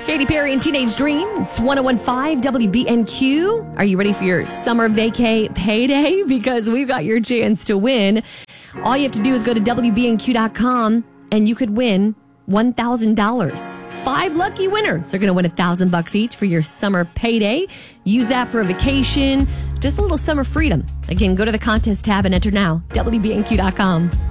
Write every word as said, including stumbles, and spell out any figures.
Katy Perry and Teenage Dream. It's one oh one point five W B N Q. Are you ready for your summer vacay payday? Because we've got your chance to win. All you have to do is go to W B N Q dot com and you could win one thousand dollars. Five lucky winners are going to win one thousand bucks each for your summer payday. Use that for a vacation, just a little summer freedom. Again, go to the contest tab and enter now. W B N Q dot com.